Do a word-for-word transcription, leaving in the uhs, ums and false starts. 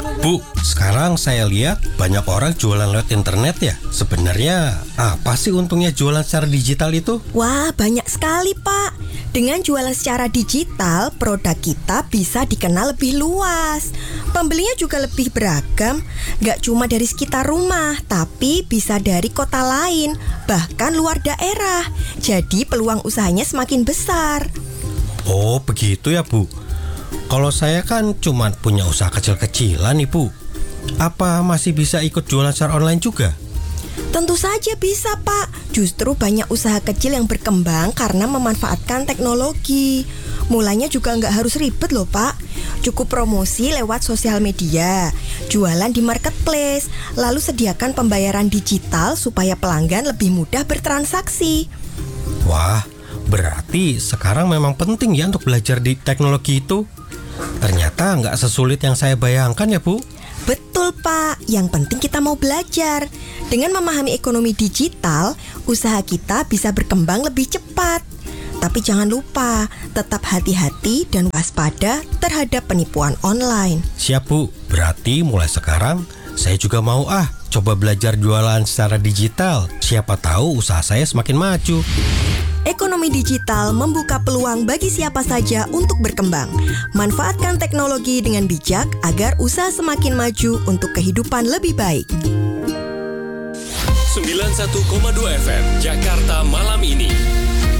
Bu, sekarang saya lihat banyak orang jualan lewat internet ya. Sebenarnya apa sih untungnya jualan secara digital itu? Wah, banyak sekali, Pak. Dengan jualan secara digital, produk kita bisa dikenal lebih luas. Pembelinya juga lebih beragam, gak cuma dari sekitar rumah, tapi bisa dari kota lain, bahkan luar daerah. Jadi peluang usahanya semakin besar. Oh, begitu ya, Bu. Kalau saya kan cuma punya usaha kecil-kecilan nih, Bu. Apa masih bisa ikut jualan secara online juga? Tentu saja bisa, Pak. Justru banyak usaha kecil yang berkembang karena memanfaatkan teknologi. Mulanya juga nggak harus ribet loh, Pak. Cukup promosi lewat sosial media, jualan di marketplace, lalu sediakan pembayaran digital supaya pelanggan lebih mudah bertransaksi. Wah, berarti sekarang memang penting ya untuk belajar di teknologi itu. Ternyata nggak sesulit yang saya bayangkan ya, Bu. Betul, Pak. Yang penting kita mau belajar. Dengan memahami ekonomi digital, usaha kita bisa berkembang lebih cepat. Tapi jangan lupa, tetap hati-hati dan waspada terhadap penipuan online. Siap, Bu. Berarti mulai sekarang saya juga mau ah coba belajar jualan secara digital. Siapa tahu usaha saya semakin maju. Ekonomi digital membuka peluang bagi siapa saja untuk berkembang. Manfaatkan teknologi dengan bijak agar usaha semakin maju untuk kehidupan lebih baik. sembilan puluh satu koma dua F M Jakarta malam ini.